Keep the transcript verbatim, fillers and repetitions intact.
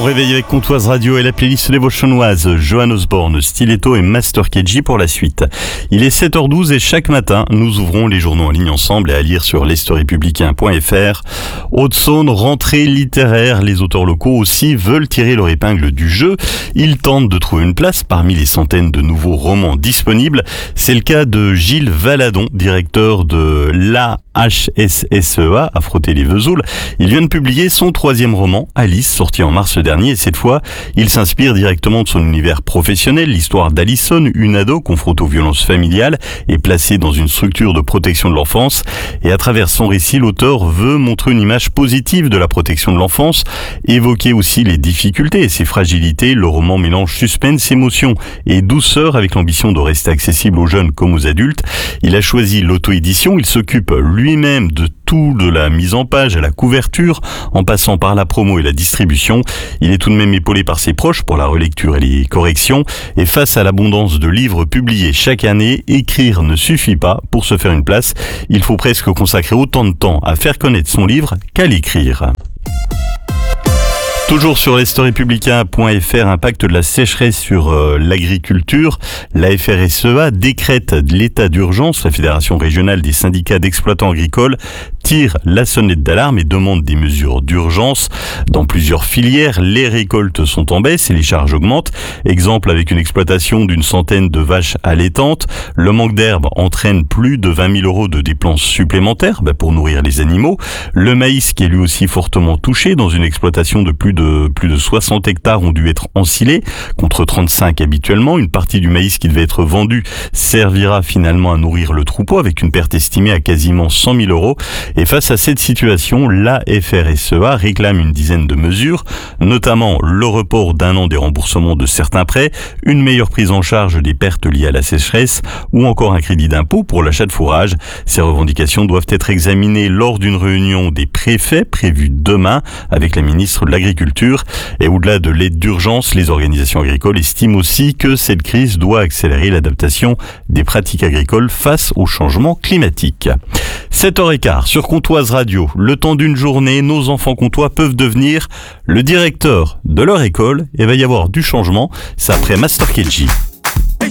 On réveille avec Comtoise Radio et la playlist des Vauchonnoises, Johan Osborne, Stiletto et Master K G pour la suite. Il est sept heures douze et chaque matin, nous ouvrons les journaux en ligne ensemble et à lire sur l'Est-Républicain point F R. Haute-Saône, rentrée littéraire. Les auteurs locaux aussi veulent tirer leur épingle du jeu. Ils tentent de trouver une place parmi les centaines de nouveaux romans disponibles. C'est le cas de Gilles Valadon, directeur de l'A H S S E A, à frotter les Vesoul. Il vient de publier son troisième roman, Alice, sorti en mars dernier, et cette fois, il s'inspire directement de son univers professionnel, l'histoire d'Alison, une ado confrontée aux violences familiales et placée dans une structure de protection de l'enfance. Et à travers son récit, l'auteur veut montrer une image positive de la protection de l'enfance, évoquer aussi les difficultés et ses fragilités. Le roman mélange suspense, émotion et douceur avec l'ambition de rester accessible aux jeunes comme aux adultes. Il a choisi l'auto-édition, il s'occupe lui-même de tout, de la mise en page à la couverture, en passant par la promo et la distribution. Il est tout de même épaulé par ses proches pour la relecture et les corrections. Et face à l'abondance de livres publiés chaque année, écrire ne suffit pas pour se faire une place. Il faut presque consacrer autant de temps à faire connaître son livre qu'à l'écrire. Toujours sur l'Est Républicain point F R, impact de la sécheresse sur euh, l'agriculture. La F R S E A décrète l'état d'urgence. La Fédération régionale des syndicats d'exploitants agricoles tire la sonnette d'alarme et demande des mesures d'urgence. Dans plusieurs filières, les récoltes sont en baisse et les charges augmentent. Exemple avec une exploitation d'une centaine de vaches allaitantes. Le manque d'herbe entraîne plus de vingt mille euros de dépenses supplémentaires bah, pour nourrir les animaux. Le maïs qui est lui aussi fortement touché dans une exploitation de plus de De plus de soixante hectares ont dû être ensilés, contre trente-cinq habituellement. Une partie du maïs qui devait être vendu servira finalement à nourrir le troupeau avec une perte estimée à quasiment cent mille euros. Et face à cette situation, la F R S E A réclame une dizaine de mesures, notamment le report d'un an des remboursements de certains prêts, une meilleure prise en charge des pertes liées à la sécheresse ou encore un crédit d'impôt pour l'achat de fourrage. Ces revendications doivent être examinées lors d'une réunion des préfets prévue demain avec la ministre de l'Agriculture. Et au-delà de l'aide d'urgence, les organisations agricoles estiment aussi que cette crise doit accélérer l'adaptation des pratiques agricoles face au changement climatique. sept heures quinze sur Comtoise Radio. Le temps d'une journée, nos enfants comtois peuvent devenir le directeur de leur école et va y avoir du changement. C'est après Master K G.